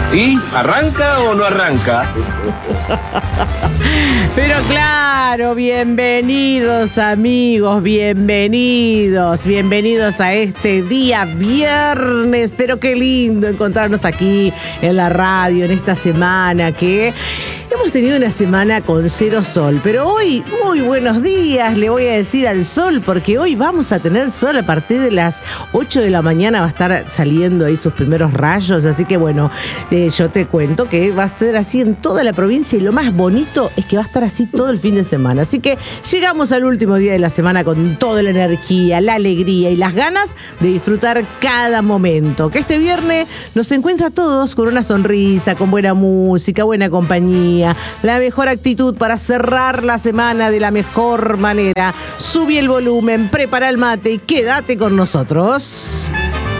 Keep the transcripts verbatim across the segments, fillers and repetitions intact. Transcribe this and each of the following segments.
¿Y arranca o no arranca? Pero claro, bienvenidos amigos, bienvenidos, bienvenidos a este día viernes. Pero qué lindo encontrarnos aquí en la radio en esta semana que hemos tenido una semana con cero sol. Pero hoy, muy buenos días, le voy a decir al sol, porque hoy vamos a tener sol a partir de las ocho de la mañana, va a estar saliendo ahí sus primeros rayos. Así que bueno, eh, yo te cuento que va a ser así en toda la provincia y lo más bonito es que va a estar así todo el fin de semana. Así que llegamos al último día de la semana con toda la energía, la alegría y las ganas de disfrutar cada momento. Que este viernes nos encuentra a todos con una sonrisa, con buena música, buena compañía, la mejor actitud para cerrar la semana de la mejor manera. Subí el volumen, prepara el mate y quédate con nosotros.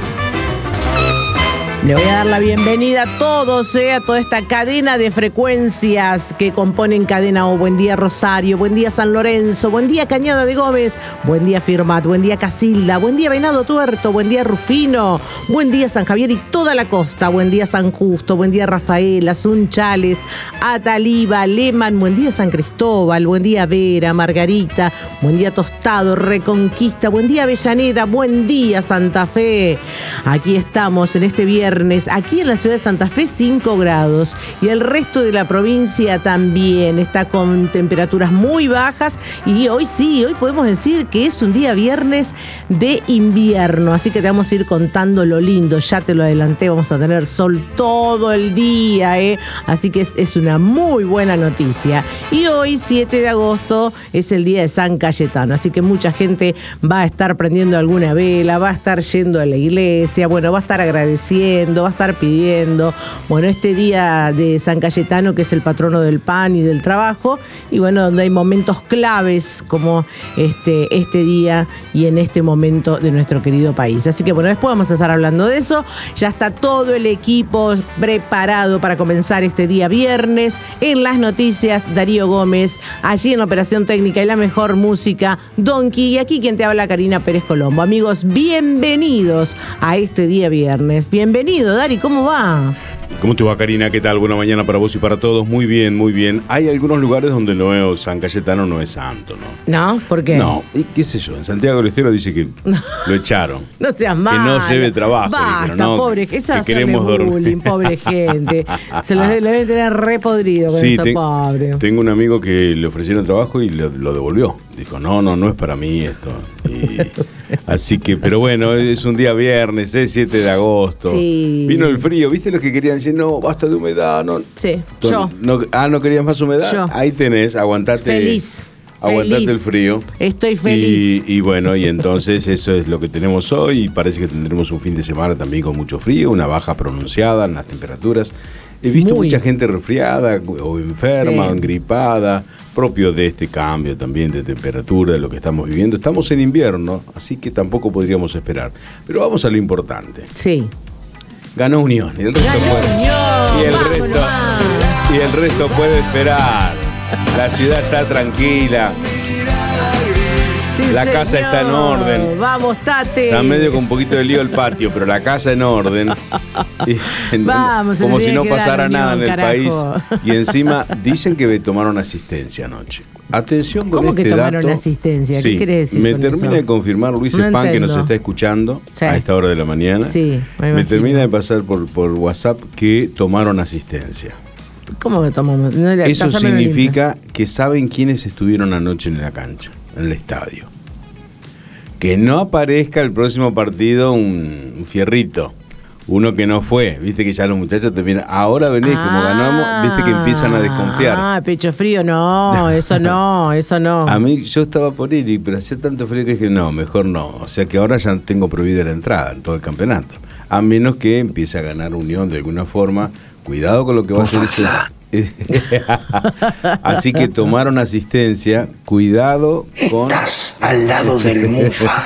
Le voy a dar la bienvenida a todos, eh, a toda esta cadena de frecuencias que componen Cadena O. Buen día Rosario, buen día San Lorenzo, buen día Cañada de Gómez, buen día Firmat, buen día Casilda, buen día Venado Tuerto, buen día Rufino, buen día San Javier y toda la costa, buen día San Justo, buen día Rafaela, Sunchales, Ataliba, Leman, buen día San Cristóbal, buen día Vera, Margarita, buen día Tostado, Reconquista, buen día Avellaneda, buen día Santa Fe. Aquí estamos en este viernes. Aquí en la ciudad de Santa Fe cinco grados y el resto de la provincia también está con temperaturas muy bajas y hoy sí, hoy podemos decir que es un día viernes de invierno, así que te vamos a ir contando lo lindo, ya te lo adelanté, vamos a tener sol todo el día, ¿eh? Así que es, es una muy buena noticia. Y hoy siete de agosto es el día de San Cayetano, así que mucha gente va a estar prendiendo alguna vela, va a estar yendo a la iglesia, bueno, va a estar agradeciendo, va a estar pidiendo, bueno, este día de San Cayetano, que es el patrono del pan y del trabajo, y bueno, donde hay momentos claves como este, este día y en este momento de nuestro querido país. Así que bueno, después vamos a estar hablando de eso. Ya está todo el equipo preparado para comenzar este día viernes. En las noticias, Darío Gómez, allí en la operación técnica y la mejor música, Donkey, y aquí quien te habla, Karina Pérez Colombo. Amigos, bienvenidos a este día viernes. Bienvenidos. Dari, ¿cómo va? ¿Cómo te va, Karina? ¿Qué tal? Buena mañana para vos y para todos. Muy bien, muy bien. Hay algunos lugares donde no es, San Cayetano no es santo, ¿no? ¿No? ¿Por qué? No, y qué sé yo. En Santiago del Estero dice que no. Lo echaron. No seas malo. Que no lleve trabajo. Basta, dijeron, no, pobre, que eso que queremos bullying, dormir. pobre gente. Se lo deben tener re podrido con sí, eso, te, pobre. Tengo un amigo que le ofrecieron trabajo y lo, lo devolvió. Dijo, no, no, no es para mí esto. Y, así que, pero bueno, es un día viernes, es siete de agosto. Sí. Vino el frío, ¿viste los que querían decir, no, basta de humedad? No. Sí, Tú, yo. No, ah, ¿no querías más humedad? Yo. Ahí tenés, aguantate. Feliz. Aguantate feliz. el frío. Estoy feliz. Y, y bueno, y entonces eso es lo que tenemos hoy. Y parece que tendremos un fin de semana también con mucho frío, una baja pronunciada en las temperaturas. He visto Muy. mucha gente resfriada o enferma sí. o engripada, propio de este cambio también de temperatura, de lo que estamos viviendo. Estamos en invierno, así que tampoco podríamos esperar. Pero vamos a lo importante. Sí. Ganó Unión. Y el resto, Ganó puede, Unión. Y el resto, y el resto puede esperar. La ciudad está tranquila. Sí, la señor. Casa está en orden. Vamos, Tate. Está medio con un poquito de lío el patio, pero la casa en orden. Y, Vamos, como si no pasara unión, nada en el carajo. país. Y encima dicen que tomaron asistencia anoche. Atención con ¿Cómo este que tomaron dato. asistencia? ¿Qué Sí, quiere decir me con termina eso? de confirmar Luis No Span, que nos entiendo. está escuchando Sí. a esta hora de la mañana. Sí, me me imagino. termina de pasar por, por WhatsApp que tomaron asistencia. ¿Cómo que tomamos? No, Eso pásamelo significa que saben quiénes estuvieron anoche en la cancha, en el estadio. Que no aparezca el próximo partido un, un fierrito, uno que no fue. Viste que ya los muchachos te miran, ahora venís, ah, como ganamos, viste que empiezan a desconfiar. Ah, pecho frío, no, eso no, eso no. A mí, yo estaba por ir, y- pero hacía tanto frío que dije, no, mejor no. O sea que ahora ya tengo prohibida la entrada en todo el campeonato. A menos que empiece a ganar Unión de alguna forma. Cuidado con lo que va a hacer ese... Así que tomaron asistencia, cuidado con... Estás al lado del mufa.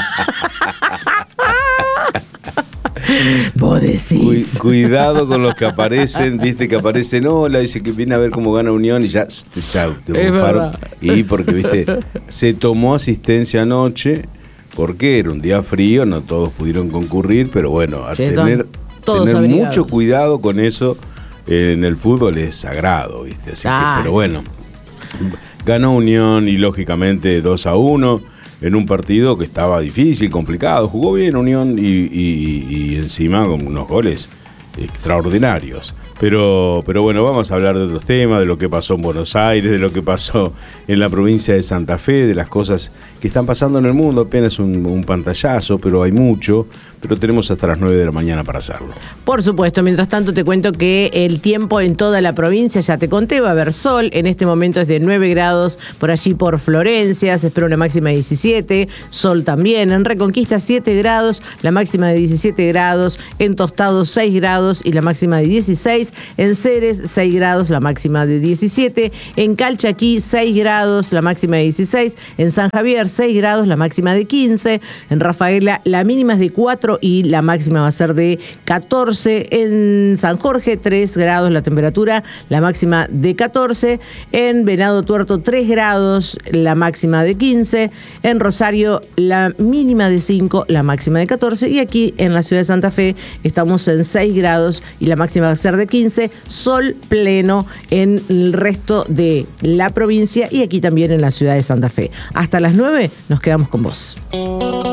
Vos decís. Cu- cuidado con los que aparecen, viste que aparecen, hola, dice que viene a ver cómo gana Unión y ya, chau, te Es bufaron. verdad. Y porque, viste, se tomó asistencia anoche, porque era un día frío, no todos pudieron concurrir, pero bueno, al Che, tener Todos tener abrigados. mucho cuidado con eso. En el fútbol es sagrado, ¿viste? Así Ah. que, pero bueno, ganó Unión y lógicamente dos a uno en un partido que estaba difícil, complicado. Jugó bien Unión y, y, y encima con unos goles extraordinarios. Pero, pero bueno, vamos a hablar de otros temas, de lo que pasó en Buenos Aires, de lo que pasó en la provincia de Santa Fe, de las cosas que están pasando en el mundo. Apenas un, un pantallazo, pero hay mucho. Pero tenemos hasta las nueve de la mañana para hacerlo. Por supuesto, mientras tanto te cuento que el tiempo en toda la provincia, ya te conté, va a haber sol. En este momento es de nueve grados por allí por Florencia, se espera una máxima de diecisiete, sol también. En Reconquista siete grados, la máxima de diecisiete grados. En Tostado seis grados y la máxima de dieciséis. En Ceres seis grados, la máxima de diecisiete. En Calchaquí seis grados, la máxima de dieciséis. En San Javier seis grados, la máxima de quince. En Rafaela la mínima es de cuatro y la máxima va a ser de catorce. En San Jorge tres grados la temperatura, la máxima de catorce. En Venado Tuerto tres grados, la máxima de quince. En Rosario la mínima de cinco, la máxima de catorce. Y aquí en la ciudad de Santa Fe estamos en seis grados y la máxima va a ser de quince. Sol pleno en el resto de la provincia y aquí también en la ciudad de Santa Fe. Hasta las nueve nos quedamos con vos.